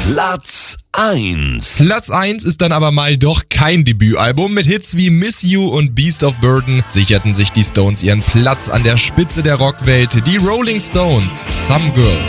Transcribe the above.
Platz 1. Platz 1 ist dann aber mal doch kein Debütalbum. Mit Hits wie Miss You und Beast of Burden sicherten sich die Stones ihren Platz an der Spitze der Rockwelt. Die Rolling Stones, Some Girl.